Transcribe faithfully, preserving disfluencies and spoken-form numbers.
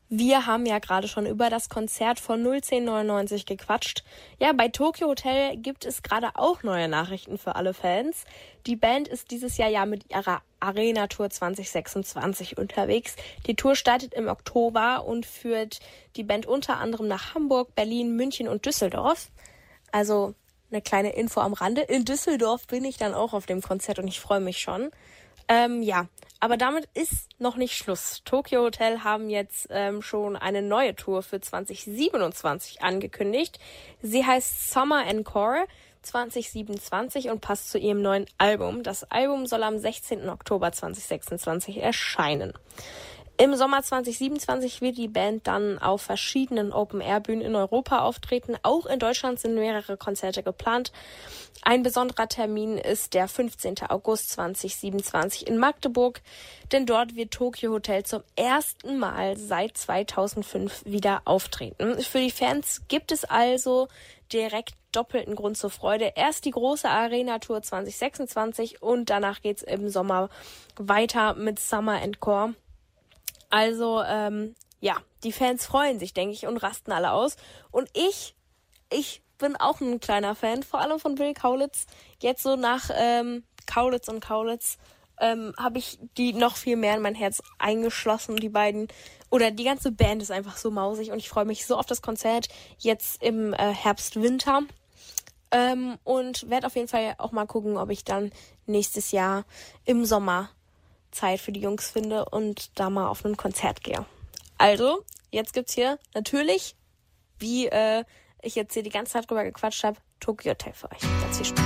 Wir haben ja gerade schon über das Konzert von null zehn neunundneunzig gequatscht. Ja, bei Tokyo Hotel gibt es gerade auch neue Nachrichten für alle Fans. Die Band ist dieses Jahr ja mit ihrer Arena-Tour zwanzig sechsundzwanzig unterwegs. Die Tour startet im Oktober und führt die Band unter anderem nach Hamburg, Berlin, München und Düsseldorf. Also eine kleine Info am Rande. In Düsseldorf bin ich dann auch auf dem Konzert und ich freue mich schon. Ähm, ja, aber damit ist noch nicht Schluss. Tokyo Hotel haben jetzt ähm, schon eine neue Tour für zwanzig siebenundzwanzig angekündigt. Sie heißt Summer Encore zwanzig siebenundzwanzig und passt zu ihrem neuen Album. Das Album soll am sechzehnten Oktober zwanzig sechsundzwanzig erscheinen. Im Sommer zwanzig siebenundzwanzig wird die Band dann auf verschiedenen Open-Air-Bühnen in Europa auftreten. Auch in Deutschland sind mehrere Konzerte geplant. Ein besonderer Termin ist der fünfzehnten August zwanzig siebenundzwanzig in Magdeburg, denn dort wird Tokyo Hotel zum ersten Mal seit zweitausendfünf wieder auftreten. Für die Fans gibt es also direkt doppelten Grund zur Freude. Erst die große Arena-Tour zwanzig sechsundzwanzig und danach geht's im Sommer weiter mit Summer Encore. Also, ähm, ja, die Fans freuen sich, denke ich, und rasten alle aus. Und ich, ich bin auch ein kleiner Fan, vor allem von Bill Kaulitz. Jetzt so nach ähm, Kaulitz und Kaulitz ähm, habe ich die noch viel mehr in mein Herz eingeschlossen. Die beiden, oder die ganze Band ist einfach so mausig und ich freue mich so auf das Konzert jetzt im äh, Herbst, Winter. Ähm, und werde auf jeden Fall auch mal gucken, ob ich dann nächstes Jahr im Sommer Zeit für die Jungs finde und da mal auf ein Konzert gehe. Also, jetzt gibt's hier natürlich, wie äh, ich jetzt hier die ganze Zeit drüber gequatscht habe, Tokyo Hotel für euch. Ganz viel Spaß.